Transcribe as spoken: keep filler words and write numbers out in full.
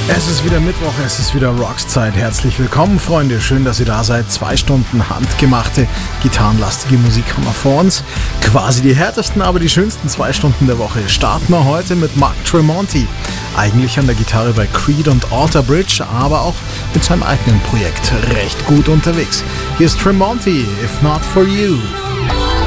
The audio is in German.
Es ist wieder Mittwoch, es ist wieder Rockszeit. Herzlich willkommen, Freunde. Schön, dass ihr da seid. Zwei Stunden handgemachte, gitarrenlastige Musik haben wir vor uns. Quasi die härtesten, aber die schönsten zwei Stunden der Woche. Starten wir heute mit Mark Tremonti. Eigentlich an der Gitarre bei Creed und Alter Bridge, aber auch mit seinem eigenen Projekt recht gut unterwegs. Hier ist Tremonti, If Not For You.